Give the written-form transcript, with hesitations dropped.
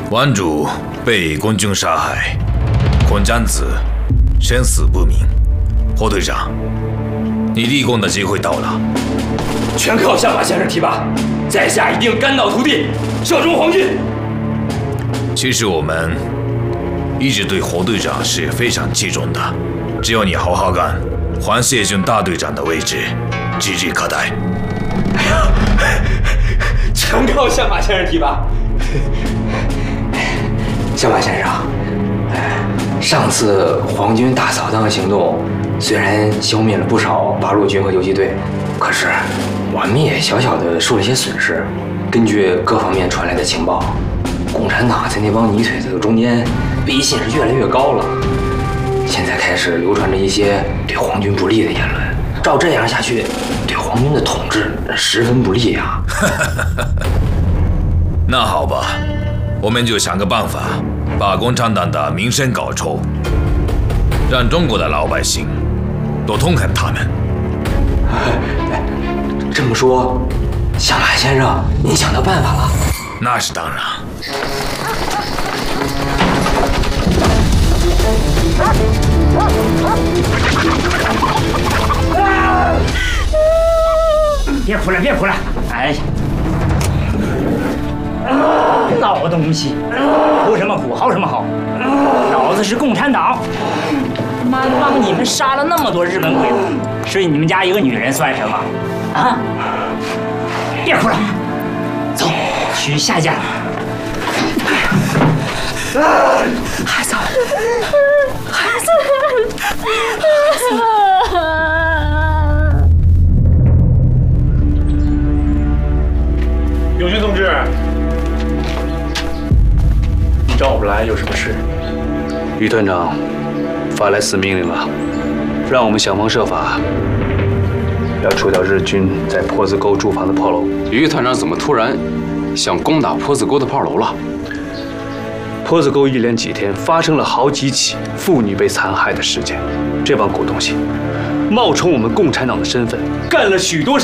顽主被共军杀害，孔占子生死不明。侯队长，你立功的机会到了， 全靠相马先生提拔，在下一定肝脑涂地，效忠皇军。 其实我们一直对侯队长是非常器重的，只要你好好干，还谢军大队长的位置指日可待。 哎呀，全靠相马先生提拔。相马先生，上次皇军大扫荡行动虽然消灭了不少八路军和游击队，可是我们也小小的受了些损失。根据各方面传来的情报，共产党在那帮泥腿子的中间威信是越来越高了。现在开始流传着一些对皇军不利的言论，照这样下去，对皇军的统治十分不利呀。 那好吧，我们就想个办法，把共产党的名声搞臭，让中国的老百姓都痛恨他们。 这么说，相马先生，您想到办法了？ 那是当然。 别哭了，别哭了！哎呀，老东西，哭什么哭，嚎什么嚎？老子是共产党，妈帮你们杀了那么多日本鬼子，睡你们家一个女人算什么？啊！别哭了，走，去下家。 孩子，孩子， 永军同志，你找我们来有什么事？ 于团长发来死命令了，让我们想方设法要除掉日军在坡子沟驻防的炮楼。 于团长怎么突然想攻打坡子沟的炮楼了？ 坡子沟一连几天发生了好几起妇女被残害的事件，这帮狗东西冒充我们共产党的身份，干了许多